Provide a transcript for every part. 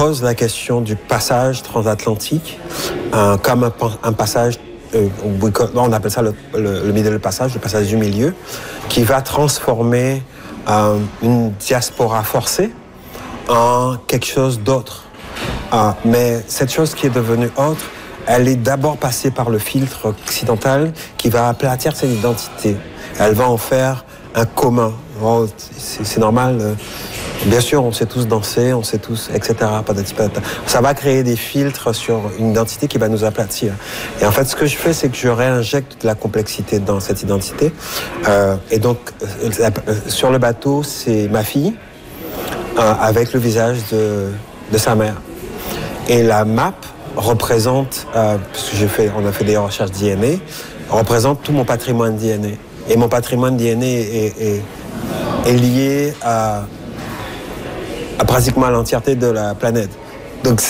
pose la question du passage transatlantique comme un passage, on appelle ça le middle passage, le passage du milieu, qui va transformer une diaspora forcée en quelque chose d'autre. Mais cette chose qui est devenue autre, elle est d'abord passée par le filtre occidental qui va aplatir cette identité. Elle va en faire un commun. Oh, c'est normal. Bien sûr, on sait tous danser, on sait tous, etc. Ça va créer des filtres sur une identité qui va nous aplatir. Et en fait, ce que je fais, c'est que je réinjecte de la complexité dans cette identité. Et donc, sur le bateau, c'est ma fille avec le visage de sa mère. Et la map représente, parce que on a fait des recherches DNA, représente tout mon patrimoine DNA. Et mon patrimoine DNA est lié à pratiquement l'entièreté de la planète. Donc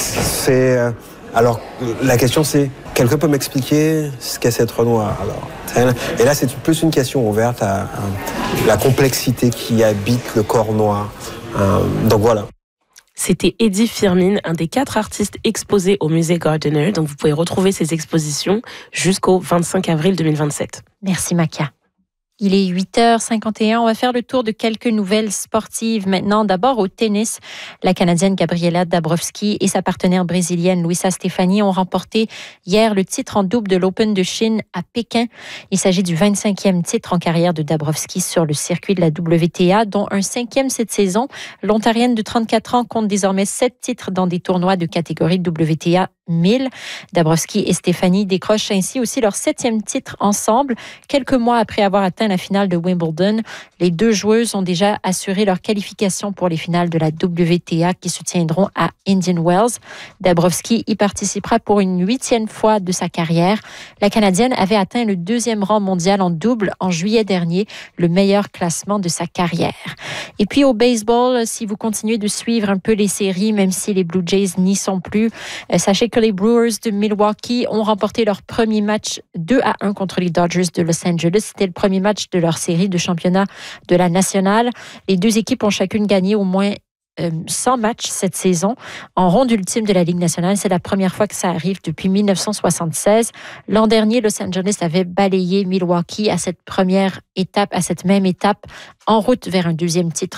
alors la question c'est, quelqu'un peut m'expliquer ce qu'est cette trou noir alors? Et là c'est plus une question ouverte à la complexité qui habite le corps noir. Donc voilà. C'était Eddie Firmin, un des 4 artistes exposés au musée Gardiner. Donc vous pouvez retrouver ces expositions jusqu'au 25 avril 2027. Merci Makia. Il est 8h51. On va faire le tour de quelques nouvelles sportives maintenant. D'abord au tennis. La Canadienne Gabriela Dabrowski et sa partenaire brésilienne Luisa Stefani ont remporté hier le titre en double de l'Open de Chine à Pékin. Il s'agit du 25e titre en carrière de Dabrowski sur le circuit de la WTA, dont un 5e cette saison. L'Ontarienne de 34 ans compte désormais 7 titres dans des tournois de catégorie WTA 1000. Dabrowski et Stefani décrochent ainsi aussi leur 7e titre ensemble. Quelques mois après avoir atteint la finale de Wimbledon, les deux joueuses ont déjà assuré leur qualification pour les finales de la WTA qui se tiendront à Indian Wells. Dabrowski y participera pour une 8e fois de sa carrière. La Canadienne avait atteint le 2e rang mondial en double en juillet dernier, le meilleur classement de sa carrière. Et puis au baseball, si vous continuez de suivre un peu les séries, même si les Blue Jays n'y sont plus, sachez que les Brewers de Milwaukee ont remporté leur premier match 2-1 contre les Dodgers de Los Angeles. C'était le premier match de leur série de championnat de la nationale. Les deux équipes ont chacune gagné au moins 100 matchs cette saison. En ronde ultime de la Ligue nationale, c'est la première fois que ça arrive depuis 1976. L'an dernier, Los Angeles avait balayé Milwaukee à cette même étape, en route vers un 2e titre